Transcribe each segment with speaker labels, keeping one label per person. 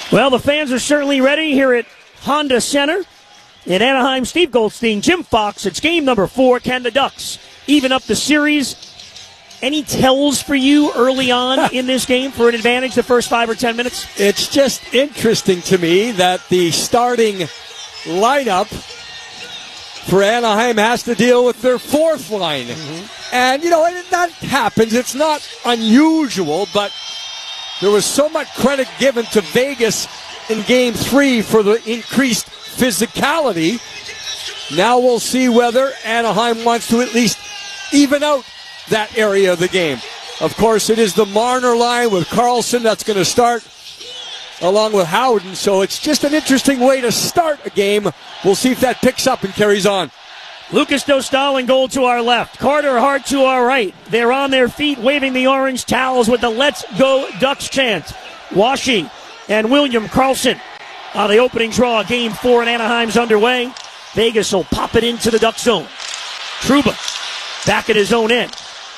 Speaker 1: Well, the fans are certainly ready here at Honda Center in Anaheim. Steve Goldstein, Jim Fox. It's game number 4. Can the Ducks even up the series? Any tells for you early on in this game for an advantage the first 5 or 10 minutes?
Speaker 2: It's just interesting to me that the starting lineup for Anaheim has to deal with their fourth line. Mm-hmm. And, that happens. It's not unusual, but there was so much credit given to Vegas in Game 3 for the increased physicality. Now we'll see whether Anaheim wants to at least even out that area of the game. Of course, it is the Marner line with Karlsson that's going to start along with Howden. So it's just an interesting way to start a game. We'll see if that picks up and carries on.
Speaker 1: Lucas Dostal in goal to our left. Carter Hart to our right. They're on their feet waving the orange towels with the Let's Go Ducks chant. Washy and William Karlsson on the opening draw. Game 4 in Anaheim's underway. Vegas will pop it into the Duck zone. Trouba back at his own end.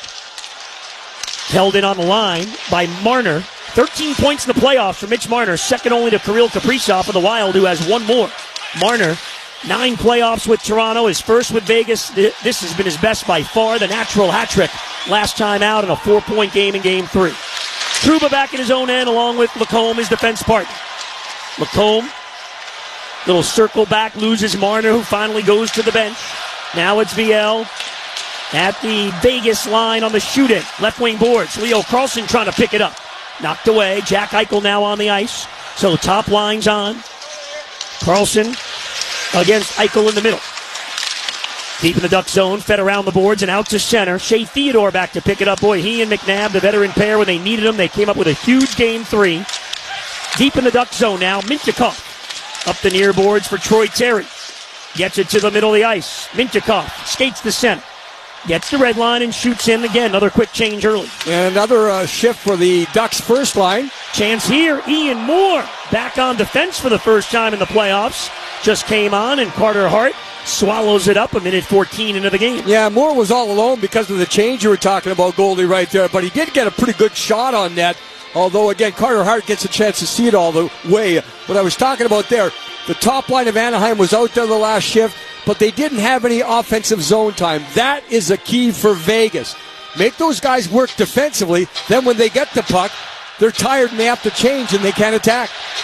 Speaker 1: Held in on the line by Marner. 13 points in the playoffs for Mitch Marner, second only to Kirill Kaprizov of the Wild, who has one more. Marner, 9 playoffs with Toronto, his first with Vegas. This has been his best by far, the natural hat trick last time out in a 4-point game in Game 3. Trouba back at his own end along with Lacombe, his defense partner. Lacombe, little circle back, loses Marner, who finally goes to the bench. Now it's VL at the Vegas line on the shoot-in. Left wing boards. Leo Karlsson trying to pick it up. Knocked away. Jack Eichel now on the ice. So top line's on. Karlsson against Eichel in the middle. Deep in the Duck zone, fed around the boards and out to center. Shea Theodore back to pick it up. Boy, he and McNabb, the veteran pair, when they needed him, they came up with a huge Game 3. Deep in the Duck zone now, Mintyukov up the near boards for Troy Terry. Gets it to the middle of the ice. Mintyukov skates the center. Gets the red line and shoots in again. Another quick change early.
Speaker 2: And another shift for the Ducks' first line.
Speaker 1: Chance here. Ian Moore back on defense for the first time in the playoffs. Just came on, and Carter Hart swallows it up a minute 14 into the game.
Speaker 2: Yeah, Moore was all alone because of the change you were talking about, Goldie, right there. But he did get a pretty good shot on net. Although, again, Carter Hart gets a chance to see it all the way. What I was talking about there, the top line of Anaheim was out there the last shift, but they didn't have any offensive zone time. That is a key for Vegas. Make those guys work defensively. Then when they get the puck, they're tired and they have to change and they can't attack.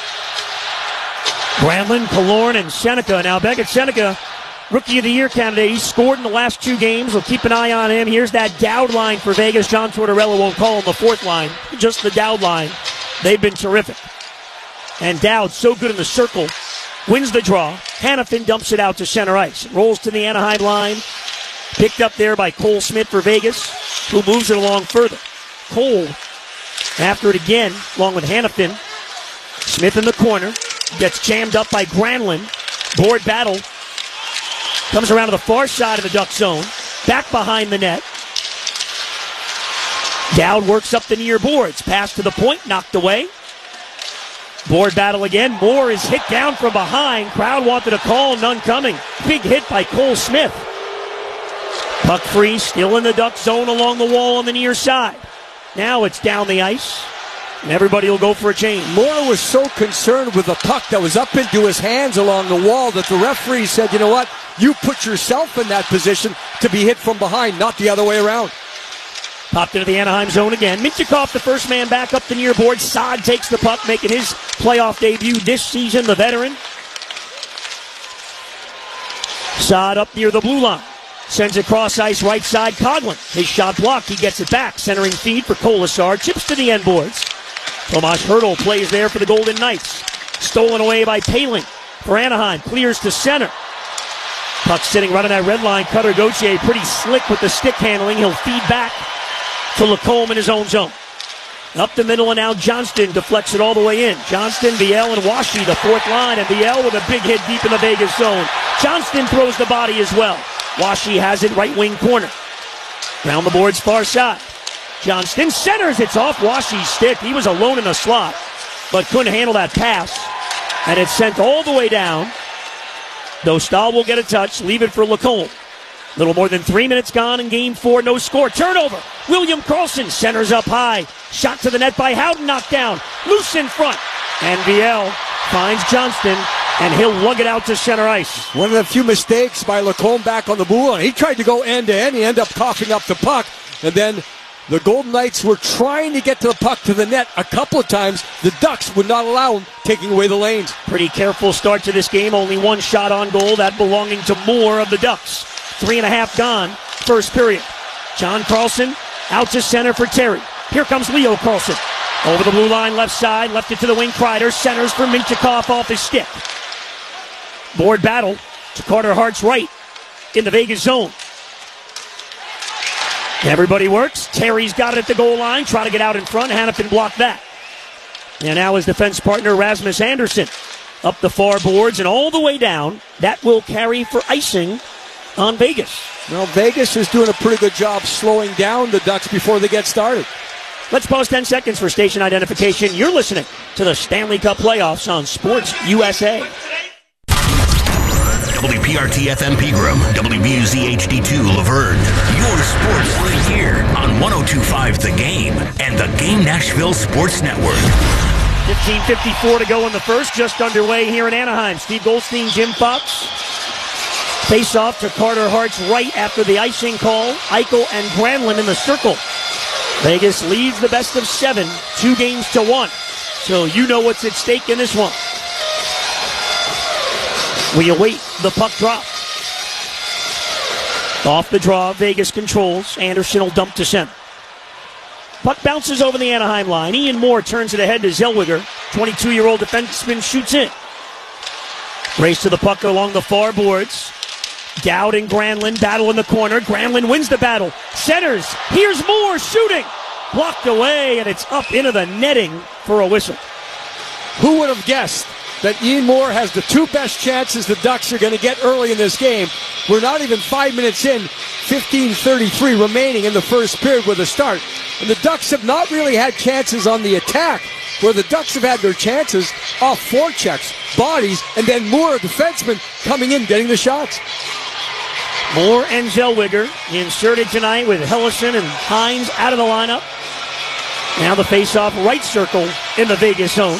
Speaker 1: Granlund, Killorn, and Seneca. Now Beckett Seneca, Rookie of the Year candidate. He's scored in the last 2 games. We'll keep an eye on him. Here's that Dowd line for Vegas. John Tortorella won't call him the 4th line. Just the Dowd line. They've been terrific. And Dowd, so good in the circle, wins the draw. Hanifin dumps it out to center ice. Rolls to the Anaheim line. Picked up there by Cole Smith for Vegas, who moves it along further. Cole, after it again, along with Hanifin. Smith in the corner. Gets jammed up by Granlund. Board battle. Comes around to the far side of the Duck zone. Back behind the net. Dowd works up the near boards. Pass to the point. Knocked away. Board battle again. Moore is hit down from behind. Crowd wanted a call. None coming. Big hit by Cole Smith. Puck free. Still in the Duck zone along the wall on the near side. Now it's down the ice. And everybody will go for a change.
Speaker 2: Moore was so concerned with the puck that was up into his hands along the wall that the referee said, you know what? You put yourself in that position to be hit from behind, not the other way around.
Speaker 1: Popped into the Anaheim zone again. Mintyukov, the first man back up the near board. Saad takes the puck, making his playoff debut this season, the veteran. Saad up near the blue line. Sends it cross ice right side. Coghlan. His shot blocked. He gets it back. Centering feed for Kolasar. Chips to the end boards. Tomas Hertl plays there for the Golden Knights. Stolen away by Poehling for Anaheim. Clears to center. Puck sitting right on that red line. Cutter Gauthier pretty slick with the stick handling. He'll feed back to Lacombe in his own zone. Up the middle, and now Johnston deflects it all the way in. Johnston, VL, and Washy, the 4th line, and VL with a big hit deep in the Vegas zone. Johnston throws the body as well. Washy has it right wing corner. Round the boards far side. Johnston centers. It's off Washy's stick. He was alone in the slot, but couldn't handle that pass. And it's sent all the way down. Dostal will get a touch. Leave it for Lacombe. Little more than 3 minutes gone in Game 4. No score. Turnover. William Karlsson centers up high. Shot to the net by Howden. Knocked down. Loose in front. And VL finds Johnston, and he'll lug it out to center ice.
Speaker 2: One of the few mistakes by Lacombe back on the blue line. He tried to go end-to-end. He ended up coughing up the puck. And then the Golden Knights were trying to get to the puck to the net a couple of times. The Ducks would not allow them, taking away the lanes.
Speaker 1: Pretty careful start to this game. Only one shot on goal, that belonging to Moore of the Ducks. 3.5 gone, first period. John Carlson out to center for Terry. Here comes Leo Carlson. Over the blue line, left side, left it to the wing. Kreider centers for Mintyukov off his stick. Board battle to Carter Hart's right in the Vegas zone. Everybody works. Terry's got it at the goal line, trying to get out in front. Hannafin blocked that. And now his defense partner, Rasmus Andersson, up the far boards and all the way down. That will carry for icing on Vegas.
Speaker 2: Well, Vegas is doing a pretty good job slowing down the Ducks before they get started.
Speaker 1: Let's pause 10 seconds for station identification. You're listening to the Stanley Cup Playoffs on Sports USA.
Speaker 3: WPRT FM Pegram, WBUZ HD2 Laverne. Your sports right here on 102.5 The Game and the Game Nashville Sports Network.
Speaker 1: 15:54 to go in the first, just underway here in Anaheim. Steve Goldstein, Jim Fox. Face off to Carter Hart's right after the icing call. Eichel and Granlund in the circle. Vegas leads the best of 7, 2-1. So you know what's at stake in this one. We await the puck drop. Off the draw, Vegas controls. Anderson will dump to center. Puck bounces over the Anaheim line. Ian Moore turns it ahead to Zellweger. 22-year-old defenseman shoots in. Race to the puck along the far boards. Dowd and Granlund battle in the corner. Granlund wins the battle. Centers. Here's Moore shooting. Blocked away, and it's up into the netting for a whistle.
Speaker 2: Who would have guessed that Ian Moore has the two best chances the Ducks are going to get early in this game? We're not even 5 minutes in, 15:33 remaining in the first period with a start. And the Ducks have not really had chances on the attack, where the Ducks have had their chances off forechecks, bodies, and then Moore, a defenseman, coming in, getting the shots.
Speaker 1: Moore and Zellweger inserted tonight with Hellison and Hines out of the lineup. Now the face-off right circle in the Vegas zone.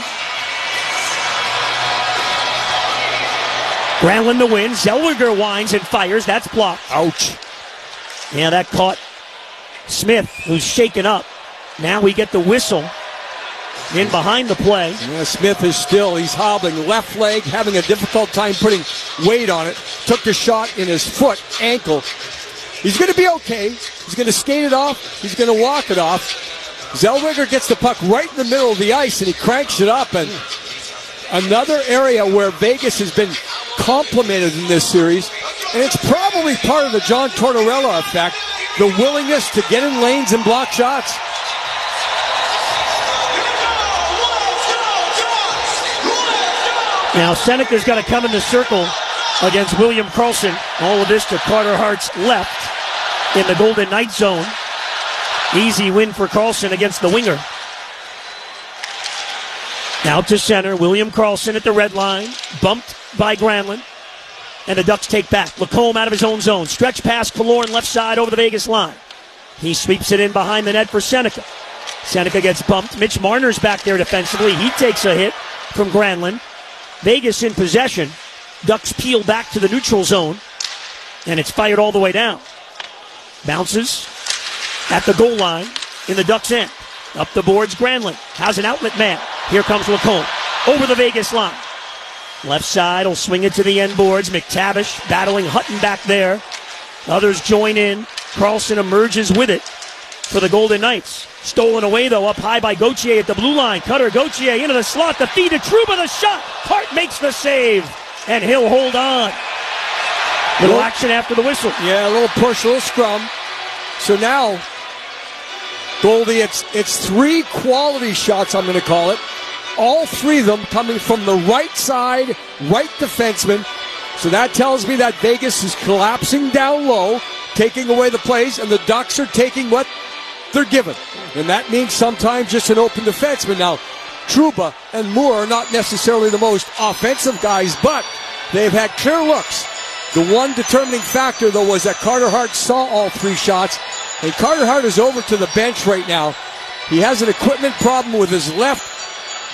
Speaker 1: Granlund the win. Zellweger winds and fires. That's blocked.
Speaker 2: Ouch.
Speaker 1: Yeah, that caught Smith, who's shaken up. Now we get the whistle in behind the play.
Speaker 2: Yeah, Smith is still, he's hobbling, left leg, having a difficult time putting weight on it. Took the shot in his foot, ankle. He's going to be okay. He's going to skate it off. He's going to walk it off. Zellweger gets the puck right in the middle of the ice, and he cranks it up. And another area where Vegas has been complimented in this series, and it's probably part of the John Tortorella effect, the willingness to get in lanes and block shots.
Speaker 1: Now Seneca's got to come in the circle against William Karlsson. All of this to Carter Hart's left in the Golden Knight zone. Easy win for Karlsson against the winger. Out to center, William Karlsson at the red line, bumped by Granlund, and the Ducks take back. Lacombe out of his own zone, stretch pass, Killorn left side over the Vegas line. He sweeps it in behind the net for Seneca. Seneca gets bumped. Mitch Marner's back there defensively. He takes a hit from Granlund. Vegas in possession. Ducks peel back to the neutral zone, and it's fired all the way down. Bounces at the goal line in the Ducks' end. Up the boards, Granlund has an outlet man. Here comes Lacombe over the Vegas line. Left side will swing it to the end boards. McTavish battling Hutton back there. Others join in. Karlsson emerges with it for the Golden Knights. Stolen away, though, up high by Gauthier at the blue line. Cutter, Gauthier into the slot. The feed to Trouba, the shot. Hart makes the save, and he'll hold on. Little action after the whistle.
Speaker 2: Yeah, a little push, a little scrum. So now, Goldie, it's three quality shots, I'm going to call it. All three of them coming from the right side, right defenseman. So that tells me that Vegas is collapsing down low, taking away the plays, and the Ducks are taking what they're given. And that means sometimes just an open defenseman. Now, Trouba and Moore are not necessarily the most offensive guys, but they've had clear looks. The one determining factor, though, was that Carter Hart saw all three shots, and Carter Hart is over to the bench right now. He has an equipment problem with his left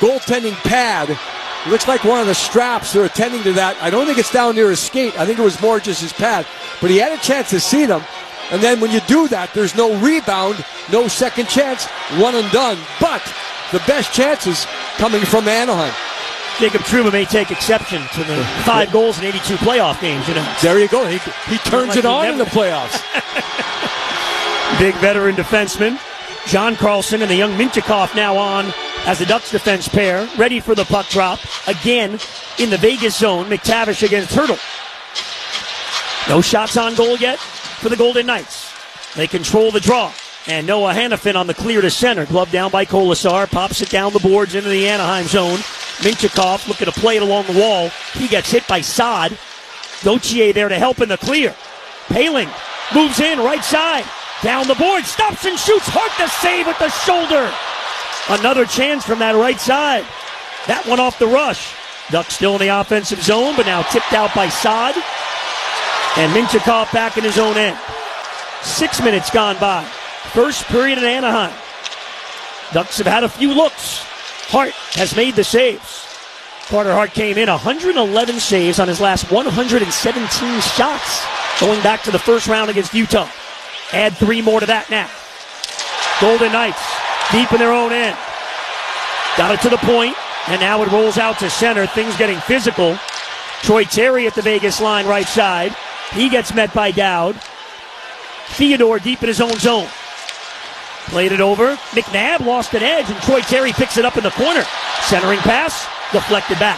Speaker 2: goaltending pad. Looks like one of the straps. They're attending to that. I don't think it's down near his skate. I think it was more just his pad. But he had a chance to see them. And then when you do that, there's no rebound, no second chance, one and done. But the best chances coming from Anaheim.
Speaker 1: Jacob Trouba may take exception to the 5 goals in 82 playoff games.
Speaker 2: There you go. He turns it on in the playoffs.
Speaker 1: Big veteran defenseman John Carlson and the young Mintyukov now on as the Ducks defense pair, ready for the puck drop. Again, in the Vegas zone, McTavish against Hurdle. No shots on goal yet for the Golden Knights. They control the draw. And Noah Hannafin on the clear to center. Glove down by Kolasar. Pops it down the boards into the Anaheim zone. Mintyukov looking to play it along the wall. He gets hit by Saad. Gauthier there to help in the clear. Paling moves in right side. Down the board. Stops and shoots. Hard to save with the shoulder. Another chance from that right side. That one off the rush. Ducks still in the offensive zone, but now tipped out by Saad. And Mintyukov back in his own end. 6 minutes gone by. First period in Anaheim. Ducks have had a few looks. Hart has made the saves. Carter Hart came in 111 saves on his last 117 shots going back to the first round against Utah. Add 3 more to that now. Golden Knights deep in their own end. Got it to the point, and now it rolls out to center. Things getting physical. Troy Terry at the Vegas line right side. He gets met by Dowd. Theodore deep in his own zone. Played it over. McNabb lost an edge, and Troy Terry picks it up in the corner. Centering pass, deflected back.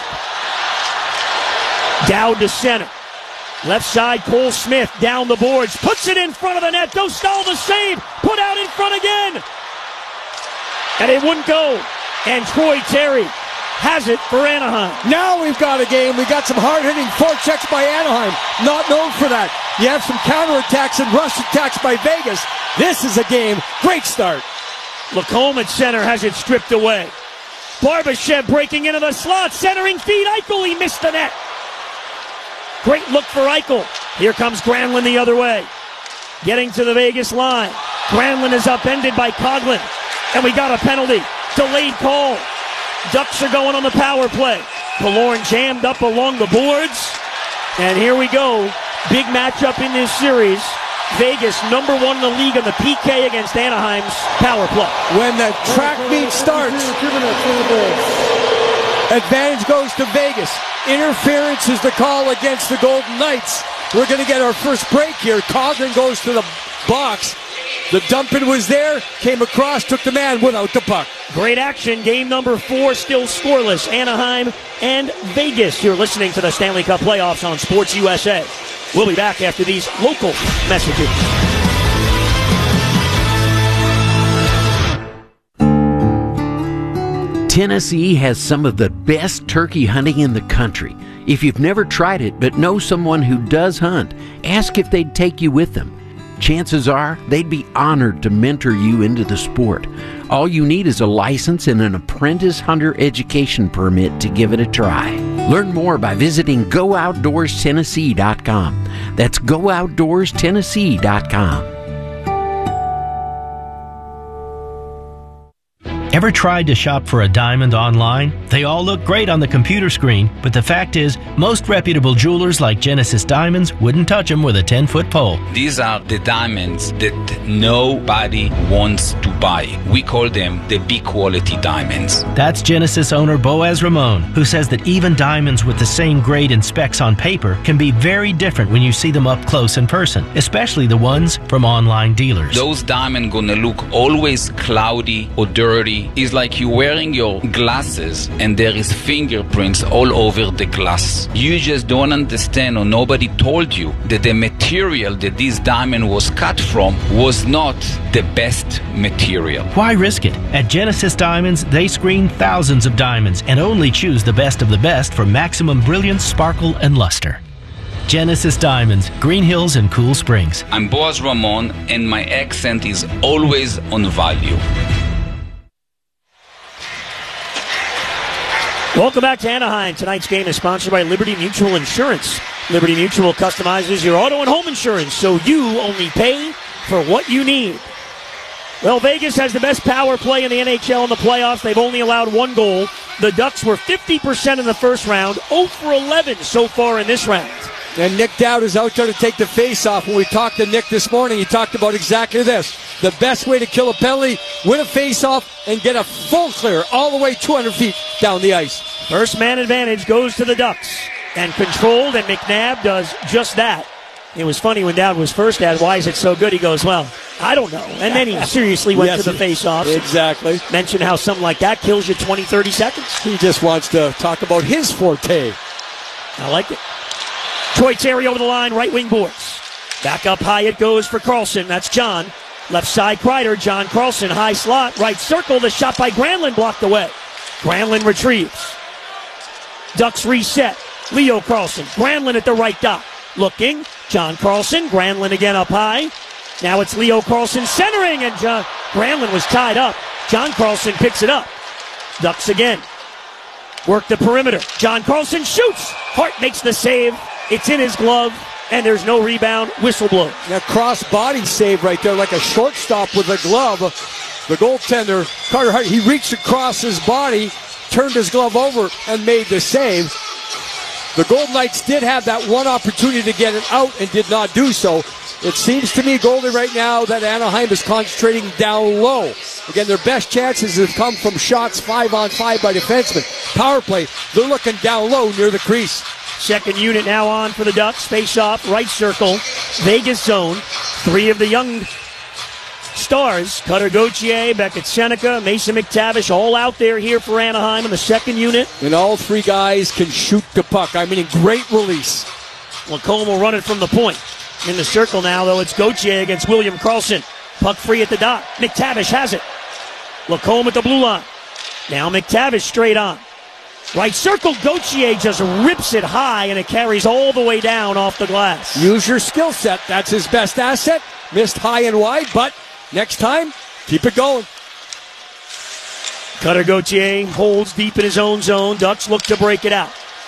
Speaker 1: Dowd to center. Left side, Cole Smith down the boards. Puts it in front of the net. Dostal the save. Put out in front again. And it wouldn't go. And Troy Terry has it for Anaheim.
Speaker 2: Now we've got a game. We got some hard-hitting forechecks by Anaheim. Not known for that. You have some counterattacks and rush attacks by Vegas. This is a game. Great start.
Speaker 1: Lacombe at center has it stripped away. Barbashev breaking into the slot. Centering feed. Eichel, he missed the net. Great look for Eichel. Here comes Granlund the other way. Getting to the Vegas line. Granlund is upended by Coghlan. And we got a penalty. Delayed call. Ducks are going on the power play. Killorn jammed up along the boards. And here we go. Big matchup in this series. Vegas, number 1 in the league on the PK against Anaheim's power play.
Speaker 2: When the track meet starts, advantage goes to Vegas. Interference is the call against the Golden Knights. We're going to get our first break here. Coghlan goes to the box. The dumping was there, came across, took the man without the puck.
Speaker 1: Great action. Game number 4 still scoreless. Anaheim and Vegas. You're listening to the Stanley Cup playoffs on Sports USA. We'll be back after these local messages.
Speaker 4: Tennessee has some of the best turkey hunting in the country. If you've never tried it but know someone who does hunt, ask if they'd take you with them. Chances are they'd be honored to mentor you into the sport. All you need is a license and an apprentice hunter education permit to give it a try. Learn more by visiting GoOutdoorsTennessee.com. That's GoOutdoorsTennessee.com.
Speaker 5: Ever tried to shop for a diamond online? They all look great on the computer screen, but the fact is, most reputable jewelers like Genesis Diamonds wouldn't touch them with a 10-foot pole.
Speaker 6: These are the diamonds that nobody wants to buy. We call them the B-quality diamonds.
Speaker 5: That's Genesis owner Boaz Ramon, who says that even diamonds with the same grade and specs on paper can be very different when you see them up close in person, especially the ones from online dealers.
Speaker 6: Those diamonds gonna look always cloudy or dirty. It's like you're wearing your glasses and there is fingerprints all over the glass. You just don't understand, or nobody told you that the material that this diamond was cut from was not the best material.
Speaker 5: Why risk it? At Genesis Diamonds, they screen thousands of diamonds and only choose the best of the best for maximum brilliance, sparkle, and luster. Genesis Diamonds, Green Hills and Cool Springs.
Speaker 6: I'm Boaz Ramon, and my accent is always on value.
Speaker 1: Welcome back to Anaheim. Tonight's game is sponsored by Liberty Mutual Insurance. Liberty Mutual customizes your auto and home insurance, so you only pay for what you need. Well, Vegas has the best power play in the NHL in the playoffs. They've only allowed 1 goal. The Ducks were 50% in the first round, 0 for 11 so far in this round.
Speaker 2: And Nick Dowd is out there to take the face-off. When we talked to Nick this morning, he talked about exactly this. The best way to kill a penalty, win a face-off, and get a full clear all the way 200 feet down the ice.
Speaker 1: First man advantage goes to the Ducks. And controlled, and McNabb does just that. It was funny when Dowd was first asked, why is it so good? He goes, well, I don't know. And then he seriously went to the face-off.
Speaker 2: Exactly.
Speaker 1: Mentioned how something like that kills you 20, 30 seconds.
Speaker 2: He just wants to talk about his forte.
Speaker 1: I like it. Troy Terry over the line, right wing boards. Back up high it goes for Carlson. That's John. Left side Kreider. John Carlson, high slot, right circle. The shot by Granlund blocked away. Granlund retrieves. Ducks reset. Leo Carlson. Granlund at the right dot. Looking. John Carlson. Granlund again up high. Now it's Leo Carlson centering, and Granlund was tied up. John Carlson picks it up. Ducks again. Work the perimeter. John Carlson shoots. Hart makes the save. It's in his glove, and there's no rebound. Whistle blows.
Speaker 2: Now cross-body save right there, like a shortstop with a glove. The goaltender, Carter Hart, he reached across his body, turned his glove over, and made the save. The Golden Knights did have that one opportunity to get it out and did not do so. It seems to me, Goldie, right now that Anaheim is concentrating down low. Again, their best chances have come from shots 5-on-5 by defensemen. Power play, they're looking down low near the crease.
Speaker 1: Second unit now on for the Ducks. Face off, right circle, Vegas zone. Three of the young stars, Cutter Gauthier, Beckett Seneca, Mason McTavish, all out there here for Anaheim in the second unit.
Speaker 2: And all three guys can shoot the puck. I mean, great release.
Speaker 1: Lacombe will run it from the point. In the circle now, though, it's Gauthier against William Karlsson. Puck free at the dot. McTavish has it. Lacombe at the blue line. Now McTavish straight on. Right circle, Gauthier just rips it high, and it carries all the way down off the glass.
Speaker 2: Use your skill set. That's his best asset. Missed high and wide, but next time, keep it going.
Speaker 1: Cutter Gauthier holds deep in his own zone. Ducks look to break it out.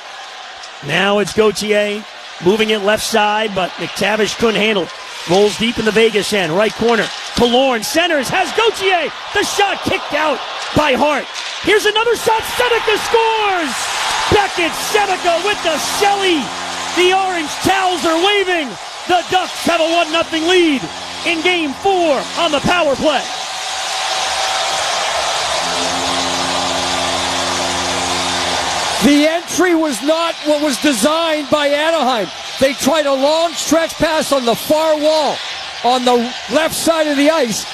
Speaker 1: Now it's Gauthier moving it left side, but McTavish couldn't handle it. Rolls deep in the Vegas end, right corner. Killorn centers, has Gauthier. The shot kicked out by Hart. Here's another shot. Seneca scores! Beckett Seneca with the celly. The orange towels are waving. The Ducks have a 1-0 lead in Game 4 on the power play.
Speaker 2: The entry was not what was designed by Anaheim. They tried a long stretch pass on the far wall on the left side of the ice,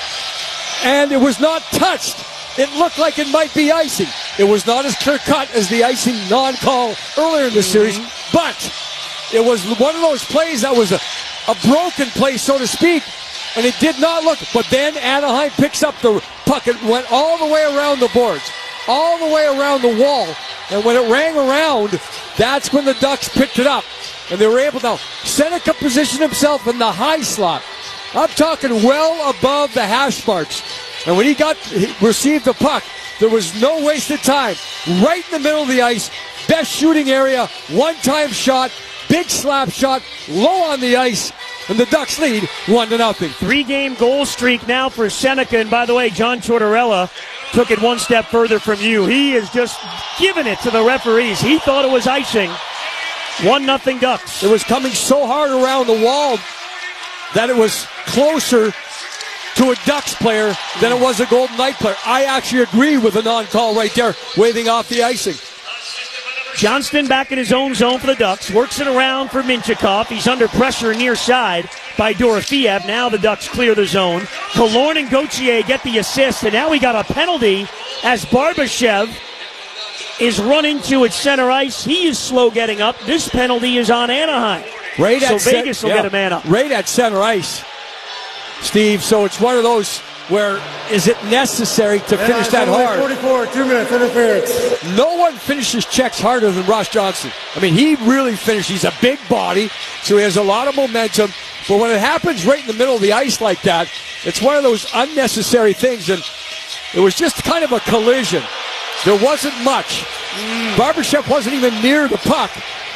Speaker 2: and it was not touched. It looked like it might be icing. It was not as clear-cut as the icing non-call earlier in the series, but it was one of those plays that was a broken play, so to speak, and it did not look. But then Anaheim picks up the puck. It went all the way around the boards, all the way around the wall, and when it rang around, that's when the Ducks picked it up, and they were able to. Seneca position himself in the high slot. I'm talking well above the hash marks. And when he received the puck, there was no wasted time. Right in the middle of the ice, best shooting area, one-time shot, big slap shot, low on the ice, and the Ducks lead 1-0.
Speaker 1: 3-game goal streak now for Seneca. And by the way, John Tortorella took it one step further from you. He is just giving it to the referees. He thought it was icing. 1-0 Ducks.
Speaker 2: It was coming so hard around the wall that it was closer to a Ducks player than it was a Golden Knight player. I actually agree with the non-call right there, waving off the icing.
Speaker 1: Johnston back in his own zone for the Ducks. Works it around for Minchikov. He's under pressure near side by Dorofiev. Now the Ducks clear the zone. Killorn and Gauthier get the assist, and now we got a penalty as Barbashev is running to its center ice. He is slow getting up. This penalty is on Anaheim. So Vegas will get a man up.
Speaker 2: Right at center ice, Steve. So it's one of those where is it necessary to finish that hard?
Speaker 7: 44, 2 minutes interference.
Speaker 2: No one finishes checks harder than Ross Johnston. I mean, he really finished. He's a big body, so he has a lot of momentum. But when it happens right in the middle of the ice like that, it's one of those unnecessary things. And it was just kind of a collision. There wasn't much. Barbashev wasn't even near the puck.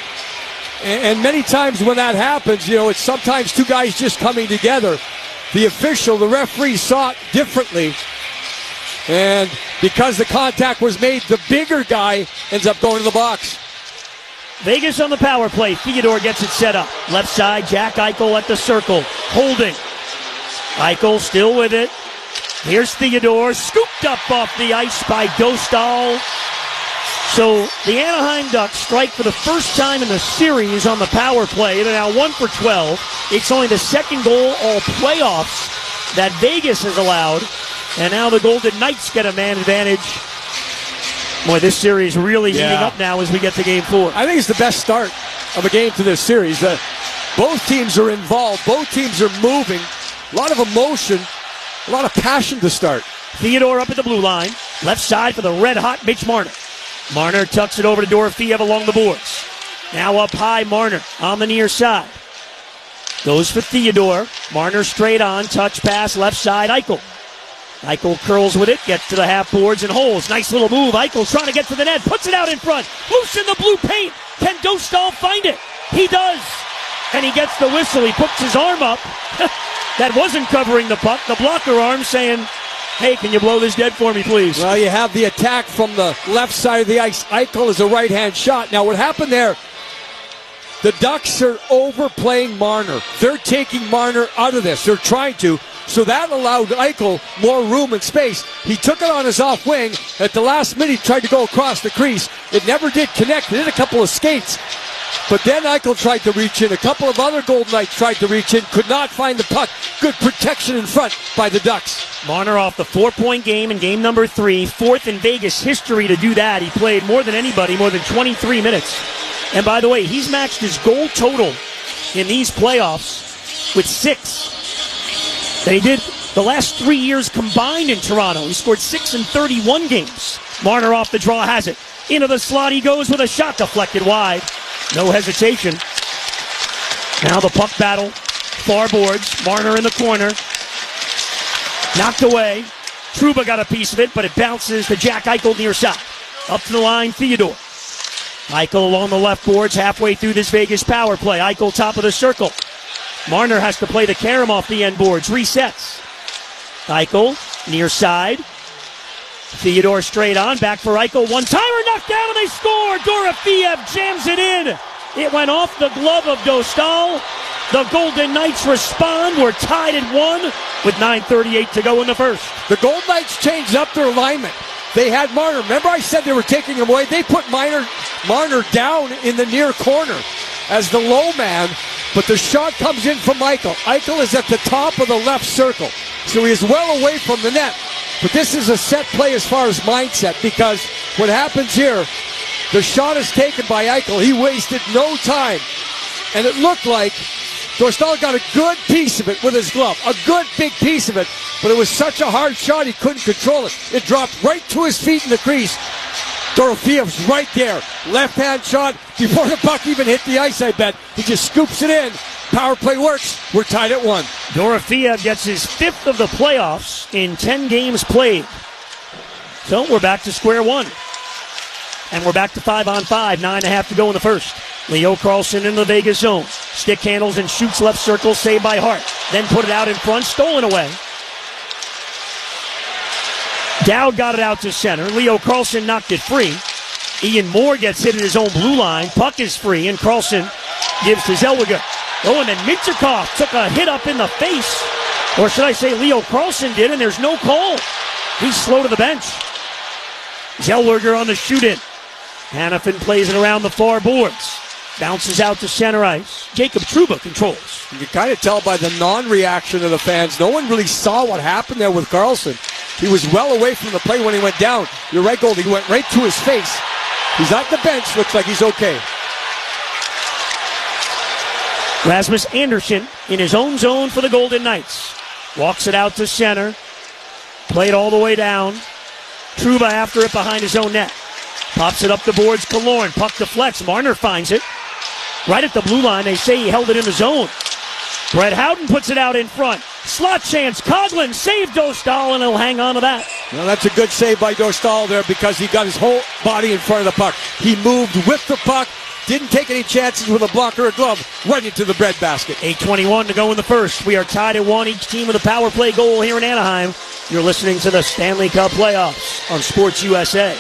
Speaker 2: And many times when that happens, it's sometimes two guys just coming together. The official, the referee, saw it differently. And because the contact was made, the bigger guy ends up going to the box.
Speaker 1: Vegas on the power play. Theodore gets it set up. Left side, Jack Eichel at the circle. Holding. Eichel still with it. Here's Theodore. Scooped up off the ice by Dostal. So the Anaheim Ducks strike for the first time in the series on the power play. They're now 1 for 12. It's only the second goal all playoffs that Vegas has allowed. And now the Golden Knights get a man advantage. Boy, this series really heating up now as we get to Game 4.
Speaker 2: I think it's the best start of a game to this series. Both teams are involved. Both teams are moving. A lot of emotion. A lot of passion to start.
Speaker 1: Theodore up at the blue line. Left side for the red-hot Mitch Marner. Marner tucks it over to Dorofeev along the boards. Now up high, Marner on the near side. Goes for Theodore. Marner straight on. Touch pass left side, Eichel. Eichel curls with it, gets to the half boards and holds. Nice little move. Eichel's trying to get to the net. Puts it out in front. Loose in the blue paint. Can Dostal find it? He does. And he gets the whistle. He puts his arm up. That wasn't covering the puck. The blocker arm saying, hey, can you blow this dead for me, please?
Speaker 2: Well, you have the attack from the left side of the ice. Eichel is a right-hand shot. Now, what happened there, the Ducks are overplaying Marner. They're taking Marner out of this. They're trying to. So that allowed Eichel more room and space. He took it on his off wing. At the last minute, he tried to go across the crease. It never did connect. It did a couple of skates. But then Eichel tried to reach in. A couple of other Golden Knights tried to reach in. Could not find the puck. Good protection in front by the Ducks.
Speaker 1: Marner off the 4-point game in game number 3. Fourth in Vegas history to do that. He played more than anybody, more than 23 minutes. And by the way, he's matched his goal total in these playoffs with 6. That he did the last 3 years combined in Toronto. He scored 6 in 31 games. Marner off the draw has it. Into the slot he goes with a shot deflected wide. No hesitation. Now the puck battle. Far boards. Marner in the corner. Knocked away. Trouba got a piece of it, but it bounces to Jack Eichel near side. Up to the line, Theodore. Eichel along the left boards halfway through this Vegas power play. Eichel top of the circle. Marner has to play the carom off the end boards. Resets. Eichel near side. Theodore straight on. Back for Eichel. One-timer knocked down and they score. Dorofeev jams it in. It went off the glove of Dostal. The Golden Knights respond. We're tied at 1 with 9:38 to go in the first.
Speaker 2: The Golden Knights changed up their alignment. They had Marner. Remember I said they were taking him away? They put Marner down in the near corner as the low man, but the shot comes in from Eichel. Eichel is at the top of the left circle, so he is well away from the net. But this is a set play as far as mindset, because what happens here, the shot is taken by Eichel. He wasted no time, and it looked like Dostal got a good piece of it with his glove, a good big piece of it, but it was such a hard shot he couldn't control it. It dropped right to his feet in the crease. Dorofeev's right there. Left-hand shot before the puck even hit the ice, I bet. He just scoops it in. Power play works. We're tied at 1.
Speaker 1: Dorofeev gets his 5th of the playoffs in 10 games played. So we're back to square one. And we're back to 5-on-5. 9.5 to go in the first. Leo Carlsson in the Vegas zone. Stick handles and shoots left circle. Saved by Hart. Then put it out in front. Stolen away. Dowd got it out to center. Leo Carlsson knocked it free. Ian Moore gets hit at his own blue line. Puck is free, and Carlsson gives to Zellweger. Oh, and then Mintyukov took a hit up in the face. Or should I say Leo Carlsson did, and there's no call. He's slow to the bench. Zellweger on the shoot-in. Hanifin plays it around the far boards. Bounces out to center ice. Jacob Trouba controls.
Speaker 2: You can kind of tell by the non-reaction of the fans. No one really saw what happened there with Carlsson. He was well away from the play when he went down. You're right, Goldie. He went right to his face. He's at the bench. Looks like he's okay.
Speaker 1: Rasmus Andersson in his own zone for the Golden Knights. Walks it out to center. Played all the way down. Trouba after it behind his own net. Pops it up the boards. Killorn. Puck deflects. Marner finds it. Right at the blue line. They say he held it in the zone. Brett Howden puts it out in front. Slot chance. Coughlin saved Dostal, and he'll hang on to that.
Speaker 2: Well, that's a good save by Dostal there, because he got his whole body in front of the puck. He moved with the puck. Didn't take any chances with a block or a glove. Right into the breadbasket.
Speaker 1: 8:21 to go in the first. We are tied at 1. Each team with a power play goal here in Anaheim. You're listening to the Stanley Cup playoffs on Sports USA.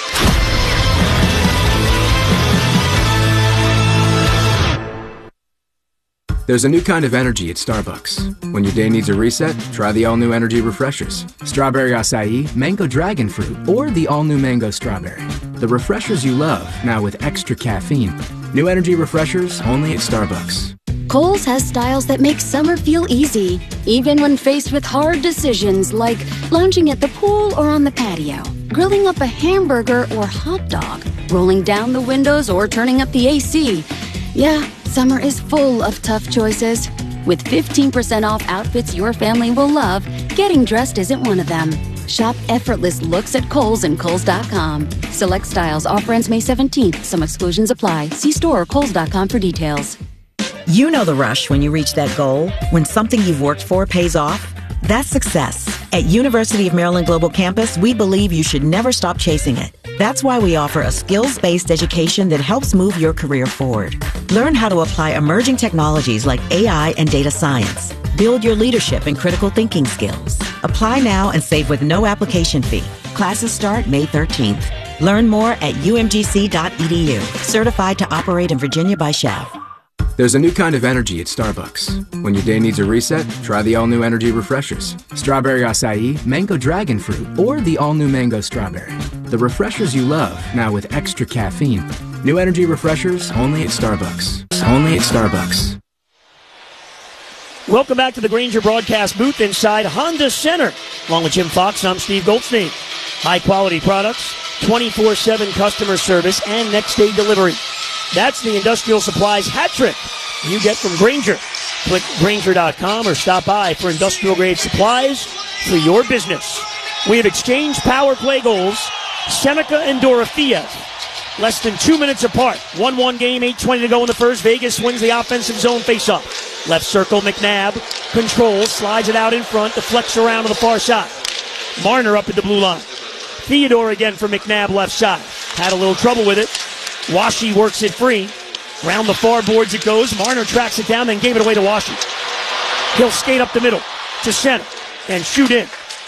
Speaker 8: There's a new kind of energy at Starbucks. When your day needs a reset, try the all-new energy refreshers. Strawberry acai, mango dragon fruit, or the all-new mango strawberry. The refreshers you love, now with extra caffeine. New energy refreshers only at Starbucks.
Speaker 9: Kohl's has styles that make summer feel easy, even when faced with hard decisions like lounging at the pool or on the patio, grilling up a hamburger or hot dog, rolling down the windows or turning up the AC. Yeah, summer is full of tough choices. With 15% off outfits your family will love, getting dressed isn't one of them. Shop effortless looks at Kohl's and Kohl's.com. Select styles. Offer ends May 17th. Some exclusions apply. See store or Kohl's.com for details.
Speaker 10: You know the rush when you reach that goal, when something you've worked for pays off. That's success. At University of Maryland Global Campus, we believe you should never stop chasing it. That's why we offer a skills-based education that helps move your career forward. Learn how to apply emerging technologies like AI and data science. Build your leadership and critical thinking skills. Apply now and save with no application fee. Classes start May 13th. Learn more at umgc.edu. Certified to operate in Virginia by Chev.
Speaker 8: There's a new kind of energy at Starbucks. When your day needs a reset, try the all-new energy refreshers. Strawberry acai, mango dragon fruit, or the all-new mango strawberry. The refreshers you love, now with extra caffeine. New energy refreshers only at Starbucks. Only at Starbucks.
Speaker 1: Welcome back to the Grainger broadcast booth inside Honda Center. Along with Jim Fox, I'm Steve Goldstein. High-quality products, 24/7 customer service, and next-day delivery. That's the Industrial Supplies hat trick you get from Grainger. Click Grainger.com or stop by for industrial-grade supplies for your business. We have exchanged power play goals, Seneca and Dorofiev. Less than 2 minutes apart. 1-1 game, 8:20 to go in the first. Vegas wins the offensive zone faceoff. Left circle, McNabb controls, slides it out in front, deflects around to the far side. Marner up at the blue line. Theodore again for McNabb left side. Had a little trouble with it. Washi works it free. Round the far boards it goes. Marner tracks it down, then gave it away to Washi. He'll skate up the middle to center and shoot in.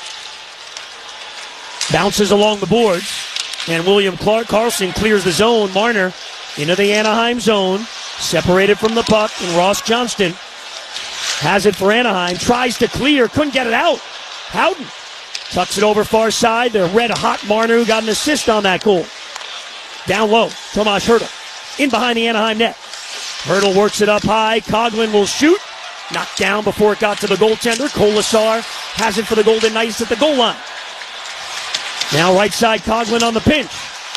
Speaker 1: Bounces along the boards. And William Carlson clears the zone. Marner into the Anaheim zone. Separated from the puck. And Ross Johnston has it for Anaheim. Tries to clear. Couldn't get it out. Howden tucks it over far side. The red-hot Marner who got an assist on that goal. Down low, Tomas Hertl. In behind the Anaheim net. Hertl works it up high. Coghlan will shoot. Knocked down before it got to the goaltender. Kolasar has it for the Golden Knights at the goal line. Now right side, Coghlan on the pinch.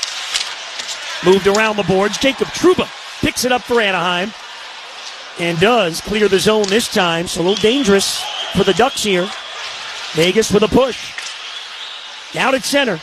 Speaker 1: Moved around the boards. Jacob Trouba picks it up for Anaheim. And does clear the zone this time. So a little dangerous for the Ducks here. Vegas with a push. Out at center.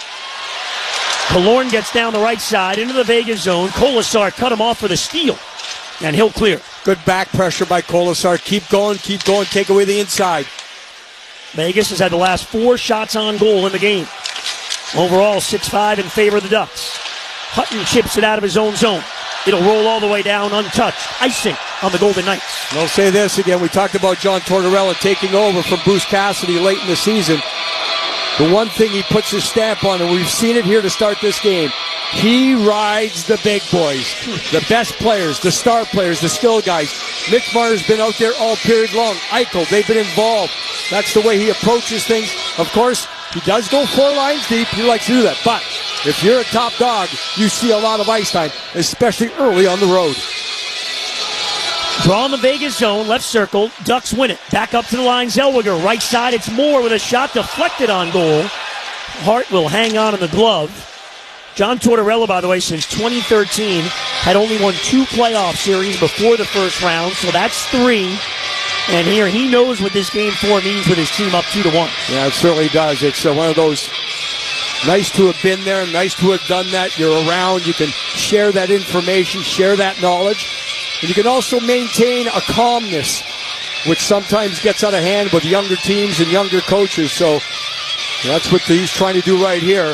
Speaker 1: Killorn gets down the right side into the Vegas zone. Kolasar cut him off for the steal. And he'll clear.
Speaker 2: Good back pressure by Kolasar. Keep going, take away the inside.
Speaker 1: Vegas has had the last 4 shots on goal in the game. Overall, 6-5 in favor of the Ducks. Hutton chips it out of his own zone. It'll roll all the way down untouched. Icing on the Golden Knights.
Speaker 2: And I'll say this again. We talked about John Tortorella taking over from Bruce Cassidy late in the season. The one thing he puts his stamp on, and we've seen it here to start this game, he rides the big boys, the best players, the star players, the skill guys. Mitch Marner's been out there all period long. Eichel, they've been involved. That's the way he approaches things. Of course, he does go 4 lines deep. He likes to do that. But if you're a top dog, you see a lot of ice time, especially early on the road.
Speaker 1: Draw in the Vegas zone, left circle. Ducks win it. Back up to the line, Zellweger. Right side, it's Moore with a shot deflected on goal. Hart will hang on in the glove. John Tortorella, by the way, since 2013, had only won 2 playoff series before the first round, so that's 3. And here, he knows what this Game 4 means with his team up 2-1.
Speaker 2: Yeah, it certainly does. It's one of those nice to have been there, nice to have done that. You're around, you can share that information, share that knowledge. And you can also maintain a calmness, which sometimes gets out of hand with younger teams and younger coaches. So that's what he's trying to do right here.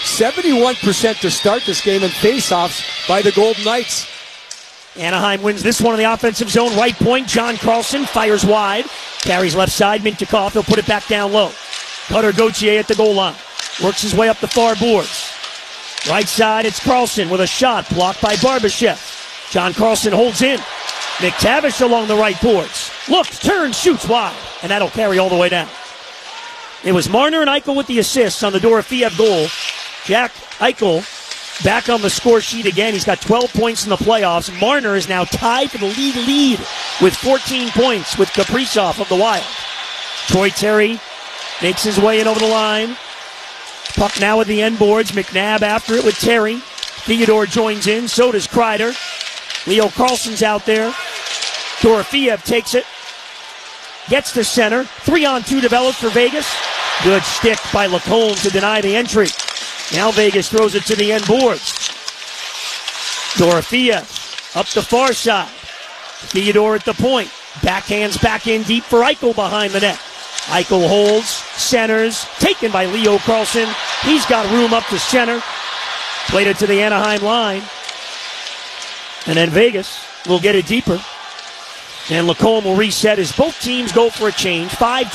Speaker 2: 71% to start this game in faceoffs by the Golden Knights.
Speaker 1: Anaheim wins this one in the offensive zone. Right point, John Carlson fires wide. Carries left side, Mintyukov. He'll put it back down low. Cutter Gauthier at the goal line. Works his way up the far boards. Right side, it's Carlson with a shot blocked by Barbashev. John Carlson holds in. McTavish along the right boards. Looks, turns, shoots wide. And that'll carry all the way down. It was Marner and Eichel with the assists on the Dorofeev goal. Jack Eichel back on the score sheet again. He's got 12 points in the playoffs. Marner is now tied for the league lead with 14 points with Kaprizov of the Wild. Troy Terry makes his way in over the line. Puck now at the end boards. McNabb after it with Terry. Theodore joins in. So does Kreider. Leo Carlson's out there. Dorofeev takes it. Gets to center. 3-on-2 developed for Vegas. Good stick by Lacombe to deny the entry. Now Vegas throws it to the end boards. Dorofeev up the far side. Theodore at the point. Backhands back in deep for Eichel behind the net. Eichel holds, centers, taken by Leo Carlson. He's got room up to center. Played it to the Anaheim line. And then Vegas will get it deeper. And Lacombe will reset as both teams go for a change. 5